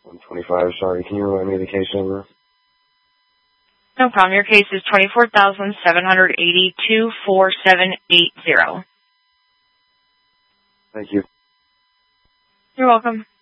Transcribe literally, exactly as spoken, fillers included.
one twenty-five, sorry. Can you remind me of the case number? No problem. Your case is twenty-four thousand seven hundred eighty-two four seven eight zero. Thank you. You're welcome.